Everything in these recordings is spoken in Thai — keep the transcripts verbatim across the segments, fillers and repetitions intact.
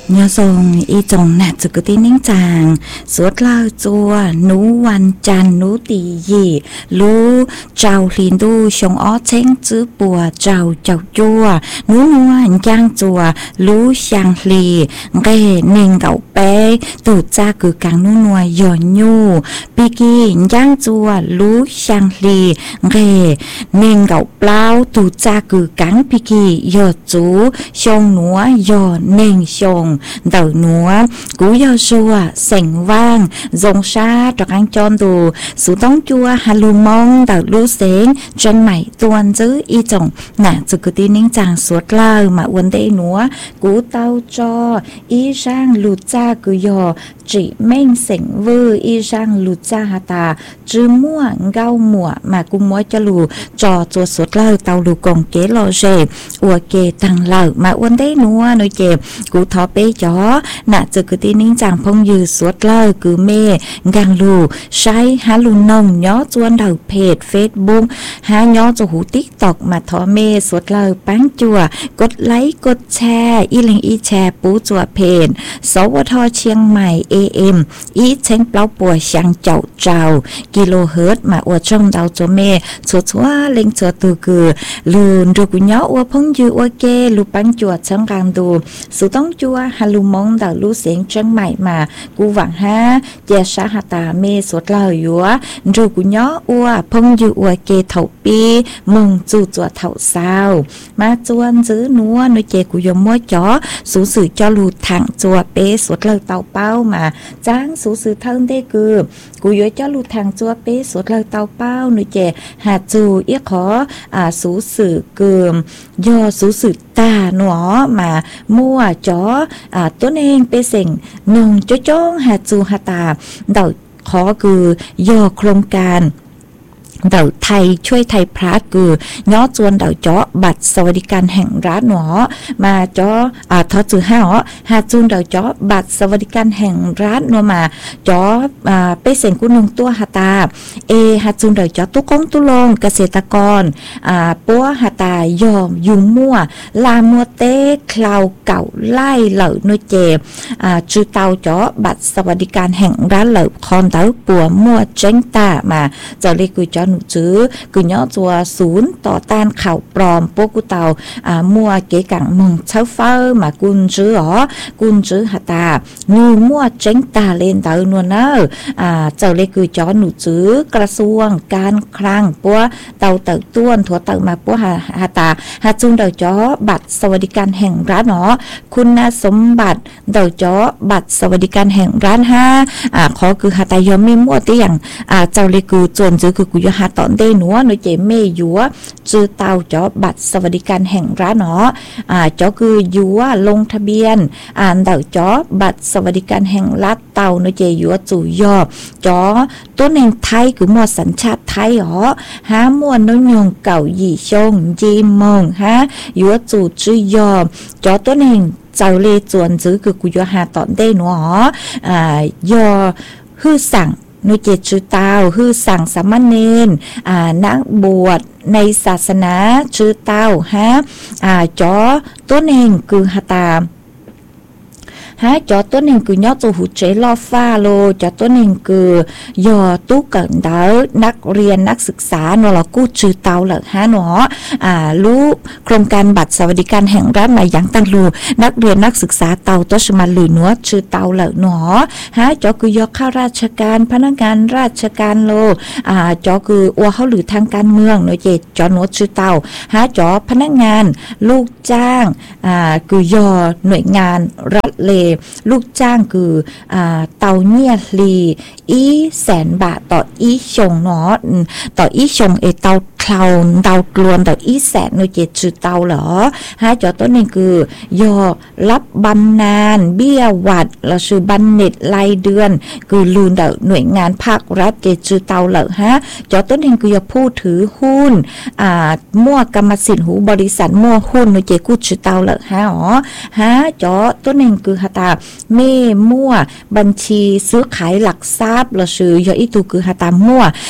nhớ dùng ý chồng nạt sự cứ tin nín chàng suốt lao chua núวันจันทร์nú tì gì lú trào liền đu sống ó chén chữ bùa trào chào chua nú nua giang chùa lú sang lì nghe nên gạo bé từ cha cứ càng nú nua giò nhu bi ki giang chùa lú sang lì nghe nên gạo bao từ cha cứ càng bi ki giò chú sông núa giò nên sông đầu núa cú giò chùa sành vang dòng xa trọc ăn tròn đồ sú tông chua hà lù mong đầu lú xén chân mày tuôn giữ y chồng nà sự cứ tin nín chàng suốt lao mà vấn đề núa cú tao cho y sang lụt cha cứ giò chỉ men sành vư y sang lụt cha hà tà chứ mua gao mùa mà cũng mua cho lù trò chua suốt lao tao lù còn kế lo rề ua kê tăng lao mà vấn đề núa nói chè cú thọ bê chó nà sự cứ tin nín chàng phong dư suốt lao cứ mê gang lù sai há lù nông nhó chuan đầu page Facebook há nhó cho hú TikTok mà thọ mê suốt lao bán chùaกดไลค์กดแชร์อีลิงอีแชร์ปูจัวเพนสวทเชียงใหม่ เอ เอ็ม อีเชงเปล่าปัวช่างเจ้าเจ้ากิโลเฮิรตซ์มาอวดช่องดาวจัวเมชัวชัวเล็งจัวตูคือลูนดูกุญยออวพงยูอวเกลูปังจัวช่างกลางดูสุต้องจัวฮัลลูมงดาวลูเสียงเชียงใหม่มากูหวังฮะเจชาหตาเมสวดลาวยัวดูกุญยออวพงยูอวเกเถาปีมงจูจัวเถาซาวมาจวนซื้อนัวนุเจกุยมัวจ๋อสูสื่อจอลูถังจัวเป๊สวดเลยเตาเป้ามาจ้างสูสื่อเทิงได้คือกุยจอลูถังจัวเป๊สวดเลยเตาเป้านุเจหาจูเอียขออ่าสูสื่อเกิมยอสูสื่อตาหนอมามัวจ๋ออ่าตัวเองเปเซ็งนงจ้อจ้องหาจูหาตาเดาขอคือยอโครงการเดาไทยช่วยไทยพลัสคือย้อจวนเดาเจาะบัตรสวัสดิการแห่งรัฐหนอมาเจาะอ่าทอจือห้าหอหาจูนเดาเจาะบัตรสวัสดิการแห่งรัฐหนอมาเจาะอ่าเปเซนกุนงตัวหาตาเอหาจูนเดาเจาะตุกงตุลงเกษตรกรอ่าปัวหาตายอมยุงมั่วลามัวเต้คลาวเก่าไล่เหล่านุเจอ่าจือเตาเจาะบัตรสวัสดิการแห่งรัฐเหล่าคอนเตาปัวมั่วเจงตามาเจ้าเล็กกุยเจาะหนูจื้อกุญยอจัวศูนย์ต่อต้านข่าวปลอมพวกกูเตาอ่ามัวเก๋กังมงเช้าเฝ้ามากุนจื้ออ๋อกุนจื้อหาตางูมัวเจงตาเล่นเตานวลเนออ่าเจ้าเล็กกุยเจาะหนูจื้อกระทรวงการคลังปัวเตาเตาต้วนถั่วเตามาปัวหาหาตาหาจุนเดาเจาะบัตรสวัสดิการแห่งรัฐเนาะคุณสมบัติเดาเจาะบัตรสวัสดิการแห่งรัฐห้าอ่าขอคือหาตายอมไม่มั่วตีอย่างอ่าเจ้าเล็กกุยจวนจื้อคือกุยหาตอนได้หนัวหนูเจเมยัวจื้อเตาเจาะบัตรสวัสดิการแห่งรัฐเนาะอ่าเจาะคือยัวลงทะเบียนอ่านเดาเจาะบัตรสวัสดิการแห่งรัฐเตาหนูเจยัวจู่ยอเจาะตัวเองไทยคือมัวสัญชาติไทยอ๋อหามัวน้อยงเก่าหยี่ชงจีมงฮะยัวจู่จื้อยอเจาะตัวเองเจ้าเลจวนจื้อคือกุยหาตอนได้หนัวอ่ายอฮือสั่งนุเจจือเตาฮือสั่งสามเณรอ่านักบวชในศาสนาจือเตาฮะอ่าจอตัวเองคือหาตาฮะจอตัวหนึ่งคือยอดจูหูเจลอฟ้าโลจอตัวหนึ่งคือยอตู้กันดานักเรียนนักศึกษาเนาะเรากู้จือเตาเหล่าฮะเนาะอ่ารู้โครงการบัตรสวัสดิการแห่งรัฐมาอย่างตั้งรูนักเรียนนักศึกษาเตาตัวสมาหรือเนาะจือเตาเหล่าเนาะฮะจอคือยอข้าราชการพนักงานราชการโลอ่าจอคืออัวเขาหรือทางการเมืองเนาะเจจอเนาะจือเตาฮะจอพนักงานลูกจ้างอ่าคือยอหน่วยงานรัฐเลลูกจ้างคืออ่าเตาเนียลีอีแสนบาทต่ออีชงเนาะต่ออีชงเอเตาคลาวเตากลวนต่ออีแสนโนเจจือเตาเหรอฮะจอต้นนี้คือยอรับบำนาญเบี้ยหวัดเราชื่อบันเน็ตรายเดือนคือลูนเดาหน่วยงานภาครัฐเจจือเตาเหรอฮะจอต้นนี้คือยอผู้ถือหุ้นอ่ามั่วกรรมสิทธิ์หูบริษัทมั่วหุ้นโนเจกู้จือเตาเหรอฮะอ๋อฮะจอต้นนี้คือฮาตาเม่มั่วบัญชีซื้อขายหลักทรัพย์เราชื่อยออีตูคือฮาตามั่วอ่า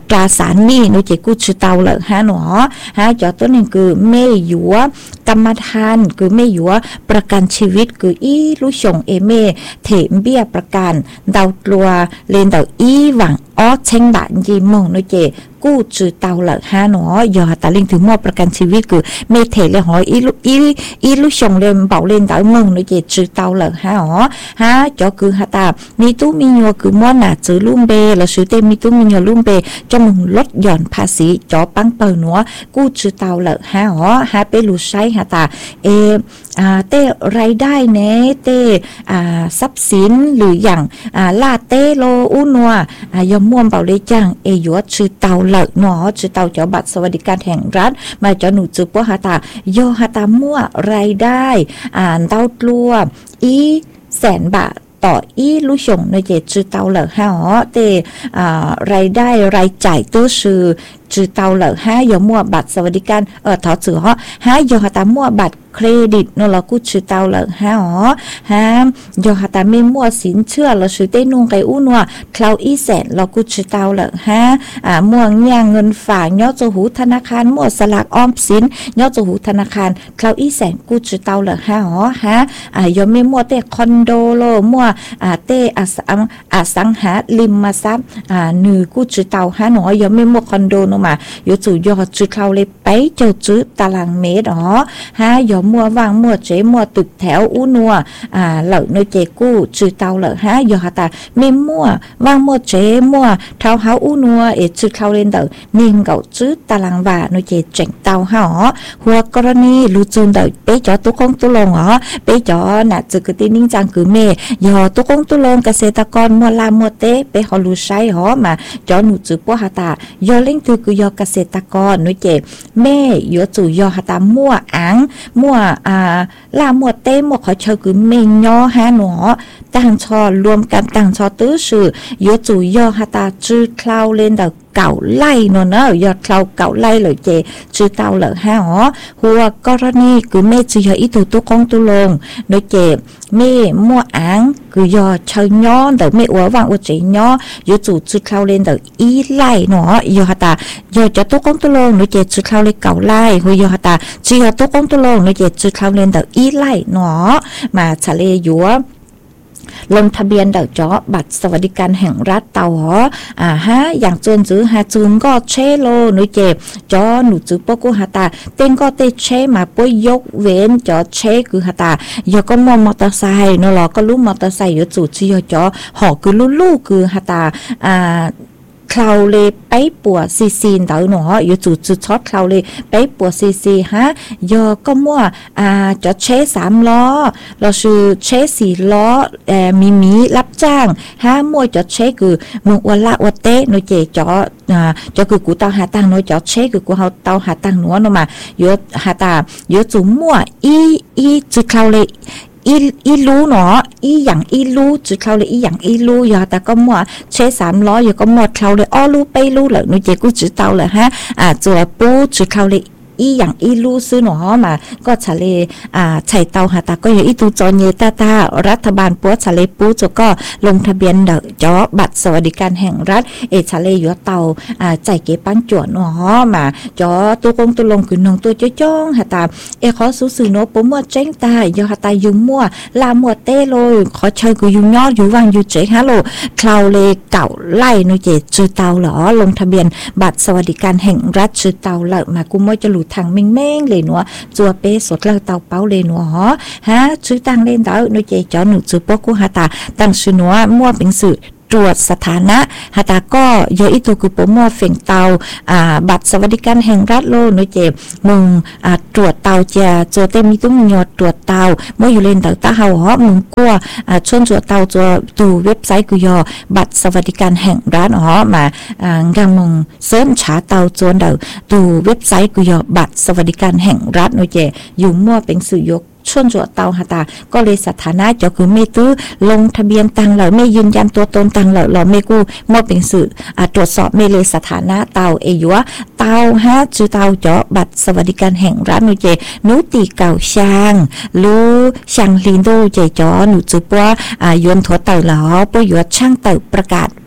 ตราสารหนี้หนูเจกู้ชื่อเตาเลยฮะหนอฮะจอตัวนึงคือแม่หยัวกรรมธรรม์คือแม่หยัวประกันชีวิตคืออีลูกชงเอเมเถมเบี้ยประกันดาวตัวเลนดาวอีหวังอ๋อเชงบะยีมงหนูเจกู้ชื่อเตาเลยฮะหนอยอตาลิงถึงมอบประกันชีวิตคือเมเทเลยหออีลูอีอีลูกชงเลนเบาเลนดาวมงหนูเจชื่อเตาเลยฮะอ๋อฮะจอคือฮะตามีตู้มียัวคือมอน่ะจื้อลุ่มเบแล้วซื้อเต็มมีตู้มียัวลุ่มเบจะมึงลดหย่อนภาษีจอปังเปิลหนัวกู้ชื่อเตาเลยฮะอ๋อฮะไปลูใช้ฮะตาเออ่าเต้รายได้เนเต้อ่าทรัพย์สินหรืออย่างอ่าลาเต้โลอุนัวอ่ายอมม่วมเบาเลยจังเอยัวชื่อเตาเลยหนอชื่อเตาจอบัตรสวัสดิการแห่งรัฐมาจอหนูจื้อปัวฮะตายอฮะตามั่วรายได้อ่านเต้าตัวอีแสนบาทต่ออีลูกชงในเจจื้อเตาเหล่าฮะอ๋อเตอ่ารายได้รายจ่ายตู้ซื้อจื้อเตาเหล่าฮะยอมั่วบัตรสวัสดิการเออถอดสือฮะฮะยอฮะตามั่วบัตรเครดิตนเรากู้ชื่อเตาเหล่าฮะอ๋อฮะยอฮะตาไม่มั่วสินเชื่อเราซื้อเต้นุ่งไก่อู้นัวคลาวอีแสนเรากู้ชื่อเตาเหล่าฮะอ่ามั่วเงี้ยเงินฝากย่อจะหูธนาคารมั่วสลากออมสินย่อจะหูธนาคารคลาวอีแสนกู้ชื่อเตาเหล่าฮะอ๋อฮะอ่ายอไม่มั่วเต้คอนโดโลมั่วอ่าเต้อสังอสังหาริมทรัพย์อ่าหนึ่งกู้ชื่อเตาฮะหนอยอไม่มั่วคอนโดนมาอยู่จู่ยอชื่อเขาเลยไปเจ้าจื้อตารางเมตรอ๋อฮะยอมัววางมัวเจมัวตึกแถวอู้นัวอ่าเหล่าโนเจกู้ชื่อเตาเหล่าฮะยอฮะตาไม่มั่ววางมัวเจมัวเท้าเฮาอู้นัวเอชื่อเขาเล่นเตอนิ่งเก่าจื้อตารางว่าโนเจเจ๋งเตาฮะอ๋อหัวกรณีรู้จูนเตอไปจอตุกงตุลงอ๋อไปจอน่ะจื้อกตินิ่งจังคือเมยอตุกงตุลงเกษตรกรมัวลามัวเตไปฮอลูใช้หอมาจอหนูจื้อปัวฮะตายอเล่งคือคือยอเกษตรกรโนเจแม่ยอจู่ยอฮะตามั่วอังมั่วอ่าลามัวเต้มัวขอเชอคือเมยอฮะหนอต่างชอรวมกันต่างชอตื้อชื่อยอจู่ยอฮะตาจื้อคลาวเลนเดอเก่าไล่เนาะเนาะยอดคลาวเก่าไล่เลยเจจื้อเตาเหล่าฮะอ๋อหัวกรณีคือแม่จื้อยออีตุตุกงตุลงโนเจแม่มั่วอังคือยอเชยย้อนแต่ไม่อววางอวเจย้อยอจู่จื้อคลาวเลนเดออีไล่เนาะยอฮะตายอจะตุกงตุลงโนเจจื้อคลาวเลเก่าไล่หัวยอฮะตาจื้อยอตุกงตุลงโนเจจื้อคลาวเลนเดออีไล่เนาะมาทะเลยัวลงทะเบียนเดาจ้อบัตรสวัสดิการแห่งรัฐเตาหออ่าฮะอย่างจนจื้อหาจูนก็เชโลหนูเจ็บจ้อหนูจื้อปกูหาตาเต้นก็เตเชมาป่วยยกเว้นจ้อเชคือหาตายอก็มอมอเตอร์ไซค์เนาะเราก็รู้มอเตอร์ไซค์อยู่จู่จีจ้อหอคือลู่ๆคือหาตาอ่าคลาวเลไปปัวซีซีนเต๋อหนออยู่จู่จุดช็อตคลาวเลไปปัวซีซีฮะยอก็มั่วอ่าจอดเชสามล้อเราชื่อเชสี่ล้อเอ่อมีมีรับจ้างฮะมั่วจอดเชคือมึงอวละอวเตโนเจจออ่าจอคือกูเตาหาตังโนจอดเชคือกูเฮาเตาหาตังหนัวโนมาอยู่หาตาอยู่จู่มั่วอีอีจุดคลาวเลอีอีรู้เนาะอีอย่างอีรู้จุดเขาเลยอีอย่างอีรู้ยาแต่ก็มัวใช้สามล้ออยู่ก็หมดเขาเลยอ้อรู้ไปรู้เลยหนูเจกูจุดเตาเลยฮะอ่าจัวปูจุดเขาเลยอีอย่างอีรู้ซื้อหนอมาก็ทะเลอ่าไฉเตาหาตาก็อยู่อีตูจอเยตาตารัฐบาลปัวทะเลปูจก็ลงทะเบียนเดจอบัตรสวัสดิการแห่งรัฐเอทะเลอยู่เตาอ่าใจเก็บปังจวนหนอมาจอตัวกงตัวลงคือนองตัวจ้องหาตาเอขอสู้สื่อโนปมัวเจ้งตายยอหาตายุ่งมั่วลามัวเต้โลขอเชิญกูยุ่งยอดอยู่วังอยู่เจ๊ฮัลโหลคลาวเลเก่าไล่โนเจจือเตาหรอลงทะเบียนบัตรสวัสดิการแห่งรัฐจือเตาเหล่ามากูมั่วจะหลุดทางมิงแม่งเลยหนัวจัวเป้สดเราเตาเป้าเลยหนัวฮะฮะชื่อตังเล่นเตาโนเจจอหนูจือปกูหาตาตั้งชื่อหนัวมั่วเป็นสื่อตรวจสถานะหาตาก็เยอะอีตัวคือปมัวเฟ่งเตาอ่าบัตรสวัสดิการแห่งรัฐโลโนเจมึงอ่าตรวจเตาเจียโจเต็มมีตุ้งยอดตรวจเตาเมื่ออยู่เล่นเตาตาเฮาฮะมึงกลัวอ่าชนตรวจเตาตัวดูเว็บไซต์กุยอบัตรสวัสดิการแห่งรัฐฮะมาอ่ากังมึงเซิร์ชหาเตาจวนเดาดูเว็บไซต์กุยอบัตรสวัสดิการแห่งรัฐโนเจอยู่มั่วเป็นสื่อยกชวนจั่วเตาหาตาก็เลยสถานะจะคือไม่ตื้อลงทะเบียนตังเหล่าไม่ยืนยันตัวตนตังเหล่าเราไม่กู้มอบเป็นสื่อตรวจสอบไม่เลยสถานะเตาเอยัวเตาฮะจือเตาเจาะบัตรสวัสดิการแห่งรัฐนูเจนูตีเก่าช่างรู้ช่างลินโดเจจอหนูจือปัวอ่ายวนถัวเตาหล่อปัวยัวช่างเตาประกาศผ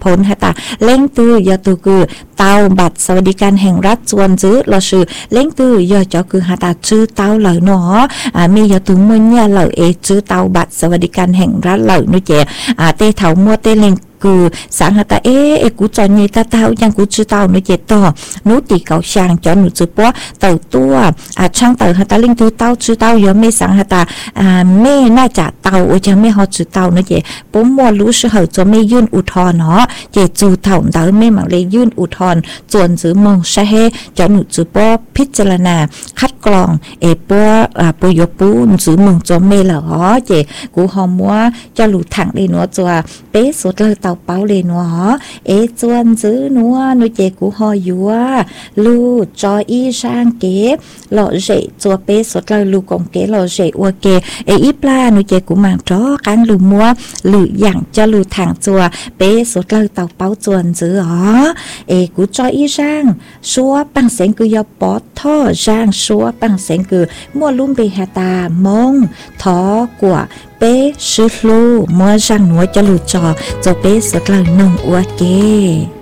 พ้นฮะตาเล่งตื้อยอตูคือเตาบัตรสวัสดิการแห่งรัฐส่วนซื้อเราซื้อเล่งตื้อยอจอคือฮะตาซื้อเตาเหล่าเนาะอ่ามียอตูมื้อเนี่ยเหล่าเอซื้อเตาบัตรสวัสดิการแห่งรัฐเหล่านู้เจอ่าเตเถามัวเตเล่งคือสังหตาเอเอกูจอนี่ตาเตายังกูจื้อเตาเนเจต่อนู้ตีเก่าช่างจอหนูจื้อปัวเต่าตัวอ่าช่างเต่าหตาลิงตื้อเตาจื้อเตาเยอะไม่สังหตาอ่าแม่น่าจะเตาโอจะไม่ฮอจื้อเตาเนเจปุ๊มมัวรู้สึกเหอจะไม่ยื่นอุทธรณ์เนาะเจจูเถ่าเตาไม่หมักเลยยื่นอุทธรณ์ส่วนจื้อมองใช่เฮจอหนูจื้อปัวพิจารณาคัดกรองเอปัวอ่าปุยปูนจื้อมองจะไม่เหรอเจกูหอมมัวจะหลุดถังเลยเนาะจัวเป๊ะสุดเลยเตาเป้าเลยเนาะเอจวนซื้อนัวนุเจกูหอยัวลูจออีช่างเก๋หล่อเจจัวเป๊ะสุดเลยลูกงเก๋หล่อเจอัวเก๋เออีปลานุเจกูมังจ้อกันลูมัวหรืออย่างจะลูถังจัวเป๊ะสุดเลยเตาเป้าจวนซื้ออ๋อเอกูจออีช่างชัวปังเสียงกูยอปอท่อช่างชัวปังเสียงกูมัวลุ่มเบฮตามงท้อกว่าเป๊ะชิลูมัวช่างหนัวจะลูจอจะเป๊ะสุดเลยนงอัวเก๋